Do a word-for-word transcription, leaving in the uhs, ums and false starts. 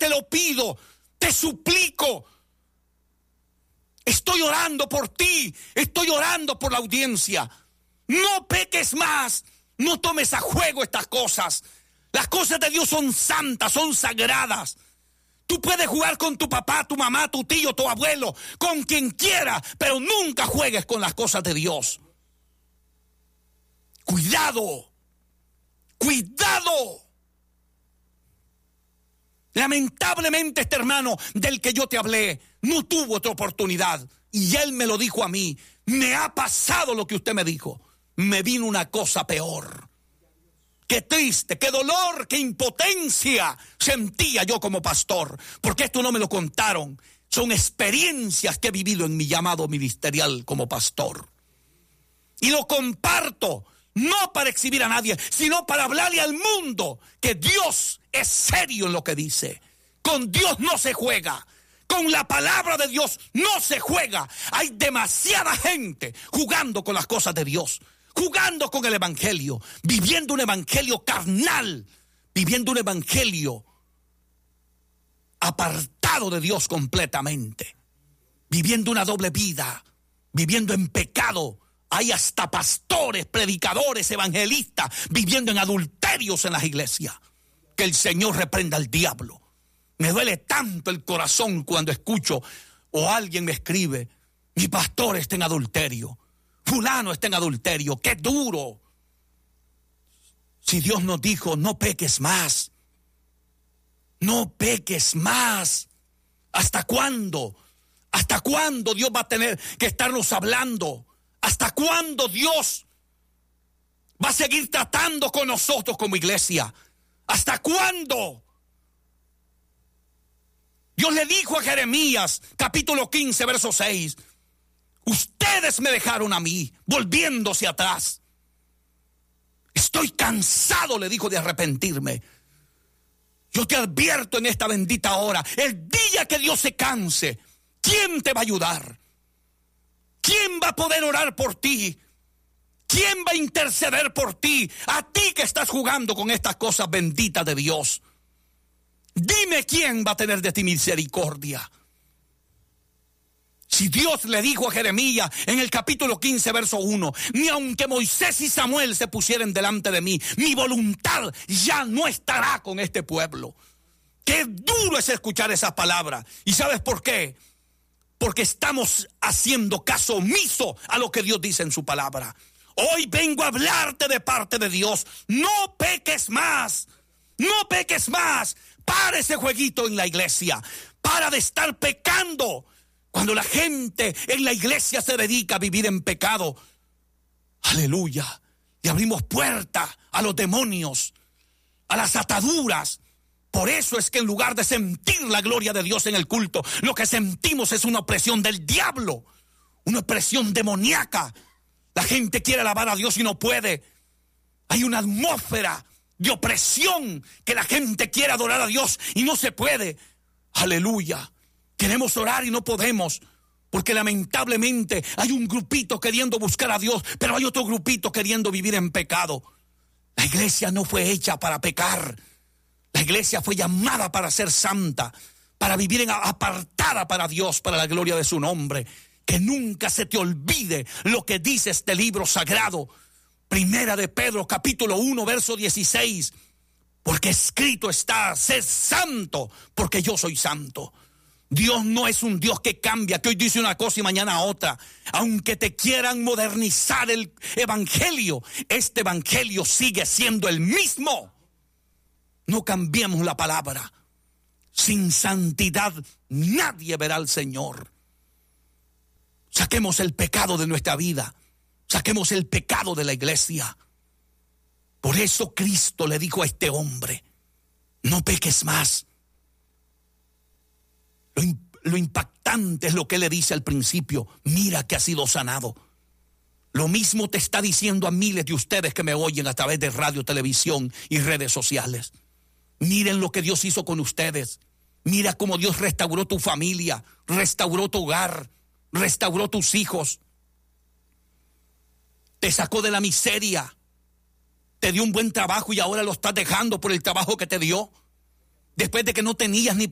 te lo pido, te suplico. Estoy orando por ti, estoy orando por la audiencia. No peques más, no tomes a juego estas cosas. Las cosas de Dios son santas, son sagradas. Tú puedes jugar con tu papá, tu mamá, tu tío, tu abuelo, con quien quiera, pero nunca juegues con las cosas de Dios. Cuidado, cuidado. Lamentablemente este hermano del que yo te hablé no tuvo otra oportunidad y él me lo dijo a mí. Me ha pasado lo que usted me dijo. Me vino una cosa peor. Qué triste, qué dolor, qué impotencia sentía yo como pastor, porque esto no me lo contaron. Son experiencias que he vivido en mi llamado ministerial como pastor. Y lo comparto, no para exhibir a nadie, sino para hablarle al mundo que Dios es serio en lo que dice. Con Dios no se juega. Con la palabra de Dios no se juega. Hay demasiada gente jugando con las cosas de Dios, jugando con el evangelio, viviendo un evangelio carnal, viviendo un evangelio apartado de Dios completamente, viviendo una doble vida, viviendo en pecado. Hay hasta pastores, predicadores, evangelistas viviendo en adulterios en las iglesias. Que el Señor reprenda al diablo. Me duele tanto el corazón cuando escucho o alguien me escribe: mi pastor está en adulterio, fulano está en adulterio. ¡Qué duro! Si Dios nos dijo, no peques más, no peques más. ¿Hasta cuándo? ¿Hasta cuándo Dios va a tener que estarnos hablando? ¿Hasta cuándo Dios va a seguir tratando con nosotros como iglesia? ¿Hasta cuándo? Dios le dijo a Jeremías, capítulo quince, verso seis, ustedes me dejaron a mí, volviéndose atrás. Estoy cansado, le dijo, de arrepentirme. Yo te advierto en esta bendita hora, el día que Dios se canse, ¿quién te va a ayudar? ¿Quién va a poder orar por ti? ¿Quién va a interceder por ti? A ti que estás jugando con estas cosas benditas de Dios. Dime quién va a tener de ti misericordia. Si Dios le dijo a Jeremías en el capítulo quince, verso uno, ni aunque Moisés y Samuel se pusieren delante de mí, mi voluntad ya no estará con este pueblo. Qué duro es escuchar esas palabras. ¿Y sabes por qué? Porque estamos haciendo caso omiso a lo que Dios dice en su palabra. Hoy vengo a hablarte de parte de Dios. No peques más. No peques más. Para ese jueguito en la iglesia. Para de estar pecando. Cuando la gente en la iglesia se dedica a vivir en pecado, aleluya, y abrimos puertas a los demonios, a las ataduras. Por eso es que en lugar de sentir la gloria de Dios en el culto, lo que sentimos es una opresión del diablo, una opresión demoníaca. La gente quiere alabar a Dios y no puede. Hay una atmósfera de opresión que la gente quiere adorar a Dios y no se puede. Aleluya. Queremos orar y no podemos, porque lamentablemente hay un grupito queriendo buscar a Dios, pero hay otro grupito queriendo vivir en pecado. La iglesia no fue hecha para pecar. La iglesia fue llamada para ser santa, para vivir en, apartada para Dios, para la gloria de su nombre. Que nunca se te olvide lo que dice este libro sagrado. Primera de Pedro, capítulo uno, verso dieciséis. Porque escrito está, sé santo, porque yo soy santo. Dios no es un Dios que cambia, que hoy dice una cosa y mañana otra. Aunque te quieran modernizar el evangelio, este evangelio sigue siendo el mismo. No cambiemos la palabra. Sin santidad nadie verá al Señor. Saquemos el pecado de nuestra vida. Saquemos el pecado de la iglesia. Por eso Cristo le dijo a este hombre, no peques más. Lo, lo impactante es lo que le dice al principio, mira que has sido sanado. Lo mismo te está diciendo a miles de ustedes que me oyen a través de radio, televisión y redes sociales. Miren lo que Dios hizo con ustedes. Mira cómo Dios restauró tu familia, restauró tu hogar, restauró tus hijos. Te sacó de la miseria. Te dio un buen trabajo y ahora lo estás dejando por el trabajo que te dio. Después de que no tenías ni